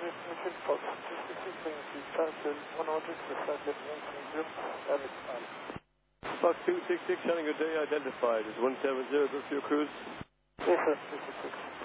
Mission Fox 266 bringing to Stansted 100 for Stansted 170, average time. Fox 266, having a day identified as 170, go to your cruise. Yes, sir, 266.